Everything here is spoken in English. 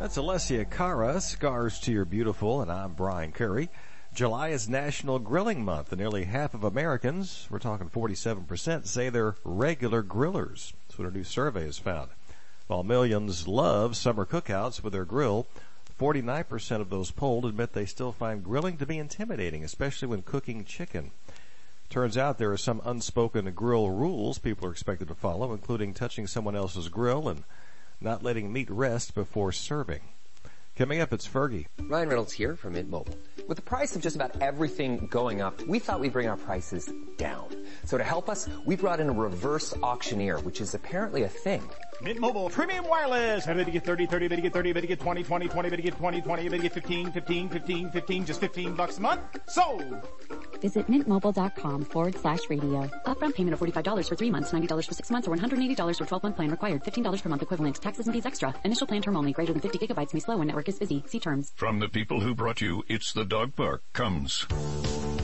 That's Alessia Cara, Scars to Your Beautiful, and I'm Brian Curry. July is National Grilling Month, and nearly half of Americans, we're talking 47%, say they're regular grillers. That's what a new survey has found. While millions love summer cookouts with their grill, 49% of those polled admit they still find grilling to be intimidating, especially when cooking chicken. Turns out there are some unspoken grill rules people are expected to follow, including touching someone else's grill and not letting meat rest before serving. Coming up, it's Fergie. Ryan Reynolds here from Mint Mobile. With the price of just about everything going up, we thought we'd bring our prices down. So to help us, we brought in a reverse auctioneer, which is apparently a thing. Mint Mobile Premium Wireless. Better to get 30, better to get 30, better to get 20, better to get 20, better to get 15, just $15 a month. Sold! Visit mintmobile.com/radio. Upfront payment of $45 for 3 months, $90 for 6 months, or $180 for 12-month plan required. $15 per month equivalent. Taxes and fees extra. Initial plan term only. Greater than 50 gigabytes may slow when network is busy. See terms. From the people who brought you It's the Dog Park comes